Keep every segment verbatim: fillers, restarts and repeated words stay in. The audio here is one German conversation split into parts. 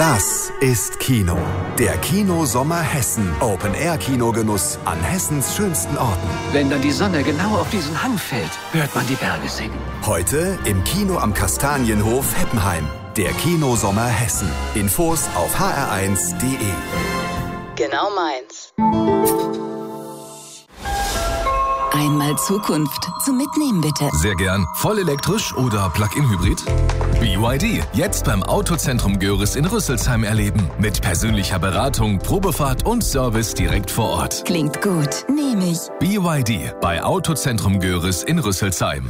Das ist Kino. Der Kino-Sommer Hessen. Open-Air-Kinogenuss an Hessens schönsten Orten. Wenn dann die Sonne genau auf diesen Hang fällt, hört man die Berge singen. Heute im Kino am Kastanienhof Heppenheim. Der Kino-Sommer Hessen. Infos auf h r eins punkt d e. Genau meins. Einmal Zukunft zum Mitnehmen, bitte. Sehr gern. Voll elektrisch oder Plug-in-Hybrid? B Y D. Jetzt beim Autozentrum Görres in Rüsselsheim erleben. Mit persönlicher Beratung, Probefahrt und Service direkt vor Ort. Klingt gut. Nehme ich. B Y D bei Autozentrum Görres in Rüsselsheim.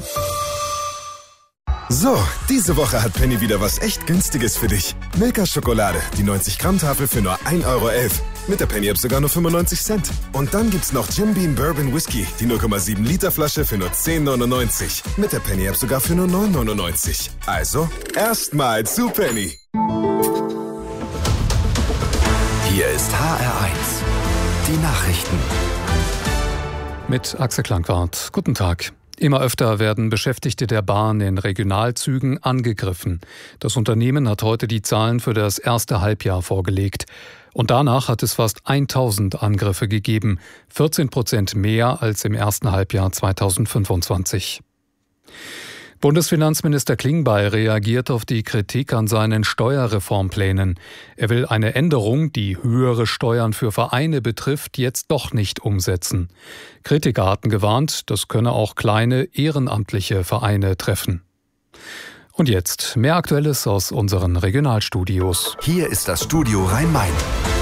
So, diese Woche hat Penny wieder was echt Günstiges für dich. Milka Schokolade, die neunzig Gramm Tafel für nur ein Euro elf. Mit der Penny-App sogar nur fünfundneunzig Cent. Und dann gibt's noch Jim Beam Bourbon Whisky, die null Komma sieben Liter Flasche für nur zehn neunundneunzig. Mit der Penny-App sogar für nur neun neunundneunzig. Also, erstmal zu Penny. Hier ist H R eins. Die Nachrichten. Mit Axel Klangwart. Guten Tag. Immer öfter werden Beschäftigte der Bahn in Regionalzügen angegriffen. Das Unternehmen hat heute die Zahlen für das erste Halbjahr vorgelegt. Und danach hat es fast tausend Angriffe gegeben, vierzehn Prozent mehr als im ersten Halbjahr zweitausendfünfundzwanzig. Bundesfinanzminister Klingbeil reagiert auf die Kritik an seinen Steuerreformplänen. Er will eine Änderung, die höhere Steuern für Vereine betrifft, jetzt doch nicht umsetzen. Kritiker hatten gewarnt, das könne auch kleine ehrenamtliche Vereine treffen. Und jetzt mehr Aktuelles aus unseren Regionalstudios. Hier ist das Studio Rhein-Main.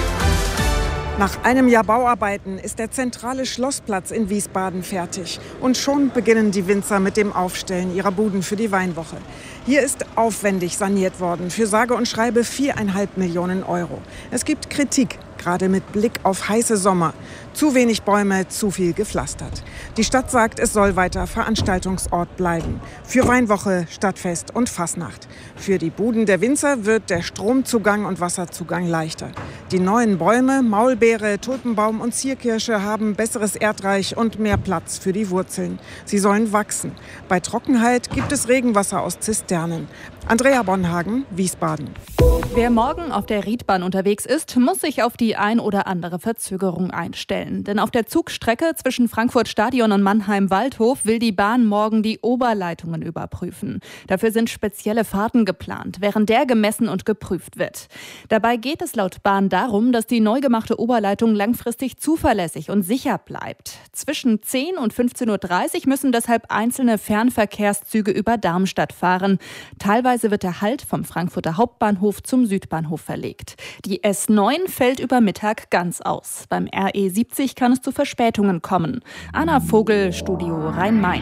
Nach einem Jahr Bauarbeiten ist der zentrale Schlossplatz in Wiesbaden fertig. Und schon beginnen die Winzer mit dem Aufstellen ihrer Buden für die Weinwoche. Hier ist aufwendig saniert worden, für sage und schreibe viereinhalb Millionen Euro. Es gibt Kritik, gerade mit Blick auf heiße Sommer. Zu wenig Bäume, zu viel gepflastert. Die Stadt sagt, es soll weiter Veranstaltungsort bleiben. Für Weinwoche, Stadtfest und Fasnacht. Für die Buden der Winzer wird der Stromzugang und Wasserzugang leichter. Die neuen Bäume, Maulbeere, Tulpenbaum und Zierkirsche haben besseres Erdreich und mehr Platz für die Wurzeln. Sie sollen wachsen. Bei Trockenheit gibt es Regenwasser aus Zisternen. Andrea Bonhagen, Wiesbaden. Wer morgen auf der Riedbahn unterwegs ist, muss sich auf die ein oder andere Verzögerung einstellen. Denn auf der Zugstrecke zwischen Frankfurt-Stadion und Mannheim-Waldhof will die Bahn morgen die Oberleitungen überprüfen. Dafür sind spezielle Fahrten geplant, während der gemessen und geprüft wird. Dabei geht es laut Bahn darum, dass die neu gemachte Oberleitung langfristig zuverlässig und sicher bleibt. Zwischen zehn und fünfzehn Uhr dreißig müssen deshalb einzelne Fernverkehrszüge über Darmstadt fahren. Teilweise wird der Halt vom Frankfurter Hauptbahnhof zum Südbahnhof verlegt. Die S neun fällt über Mittag ganz aus. Beim R E siebzig kann es zu Verspätungen kommen. Anna Vogel, Studio Rhein-Main.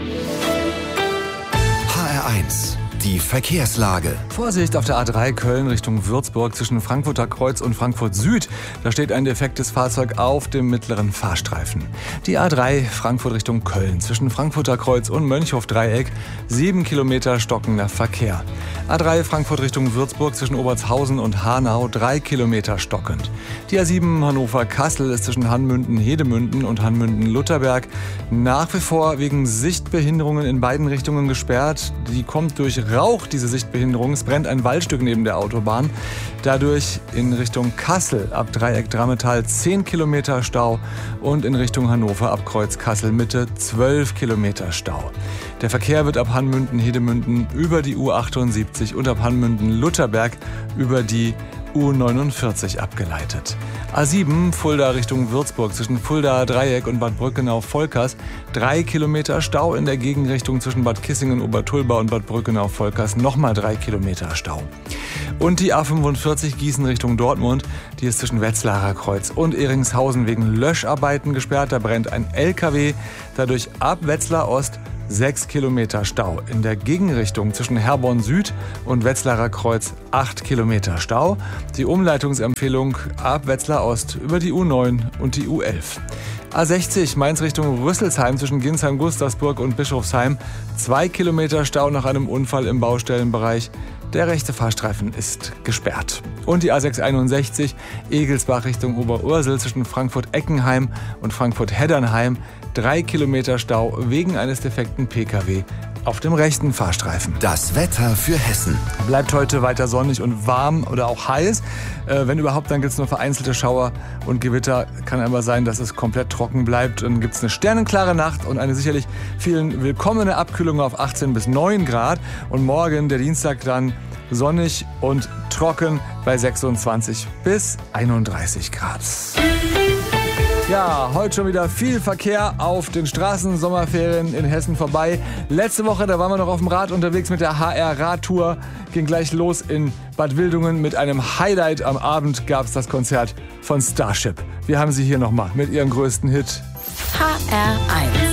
H R eins. Die Verkehrslage. Vorsicht auf der A drei Köln Richtung Würzburg zwischen Frankfurter Kreuz und Frankfurt Süd. Da steht ein defektes Fahrzeug auf dem mittleren Fahrstreifen. Die A drei Frankfurt Richtung Köln zwischen Frankfurter Kreuz und Mönchhof-Dreieck. Sieben Kilometer stockender Verkehr. A drei Frankfurt Richtung Würzburg zwischen Obertshausen und Hanau. Drei Kilometer stockend. Die A sieben Hannover-Kassel ist zwischen Hanmünden-Hedemünden und Hanmünden-Lutherberg nach wie vor wegen Sichtbehinderungen in beiden Richtungen gesperrt. Die kommt durch Rauch, diese Sichtbehinderung. Es brennt ein Waldstück neben der Autobahn. Dadurch in Richtung Kassel ab Dreieck Drammetal zehn Kilometer Stau und in Richtung Hannover ab Kreuz Kassel Mitte zwölf Kilometer Stau. Der Verkehr wird ab Hanmünden-Hedemünden über die U achtundsiebzig und ab Hanmünden-Lutherberg über die U neunundvierzig abgeleitet. A sieben Fulda Richtung Würzburg zwischen Fulda Dreieck und Bad Brückenau-Volkers. Drei Kilometer Stau in der Gegenrichtung zwischen Bad Kissingen, Obertulba und Bad Brückenau-Volkers. Nochmal drei Kilometer Stau. Und die A fünfundvierzig Gießen Richtung Dortmund. Die ist zwischen Wetzlarer Kreuz und Ehringshausen wegen Löscharbeiten gesperrt. Da brennt ein L K W. Dadurch ab Wetzlar Ost sechs Kilometer Stau. In der Gegenrichtung zwischen Herborn Süd und Wetzlarer Kreuz acht Kilometer Stau. Die Umleitungsempfehlung ab Wetzlar Ost über die U neun und die U elf. A sechzig Mainz Richtung Rüsselsheim zwischen Ginsheim, Gustavsburg und Bischofsheim. zwei Kilometer Stau nach einem Unfall im Baustellenbereich. Der rechte Fahrstreifen ist gesperrt. Und die A sechshunderteinundsechzig Egelsbach Richtung Oberursel zwischen Frankfurt-Eckenheim und Frankfurt-Heddernheim. Drei Kilometer Stau wegen eines defekten P K W auf dem rechten Fahrstreifen. Das Wetter für Hessen. Bleibt heute weiter sonnig und warm oder auch heiß. Äh, wenn überhaupt, dann gibt es nur vereinzelte Schauer und Gewitter. Kann aber sein, dass es komplett trocken bleibt. Dann gibt es eine sternenklare Nacht und eine sicherlich vielen willkommene Abkühlung auf achtzehn bis neun Grad. Und morgen, der Dienstag, dann sonnig und trocken bei sechsundzwanzig bis einunddreißig Grad. Ja, heute schon wieder viel Verkehr auf den Straßen, Sommerferien in Hessen vorbei. Letzte Woche, da waren wir noch auf dem Rad unterwegs mit der H R-Radtour. Ging gleich los in Bad Wildungen mit einem Highlight. Am Abend gab es das Konzert von Starship. Wir haben sie hier nochmal mit ihrem größten Hit. H R eins.